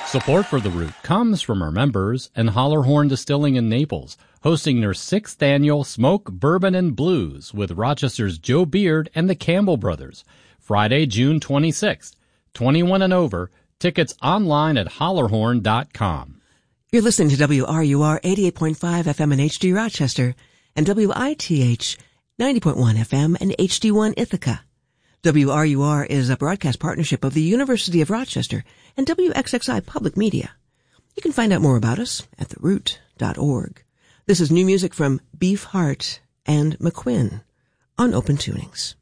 Support for The Root comes from our members and Hollerhorn Distilling in Naples, hosting their 6th annual Smoke, Bourbon, and Blues with Rochester's Joe Beard and the Campbell Brothers, Friday, June 26th. 21 and over, tickets online at hollerhorn.com. You're listening to WRUR 88.5 FM in HD Rochester and WITH 90.1 FM and HD1 Ithaca. WRUR is a broadcast partnership of the University of Rochester and WXXI Public Media. You can find out more about us at theroot.org. This is new music from Beefheart and McQuinn on Open Tunings.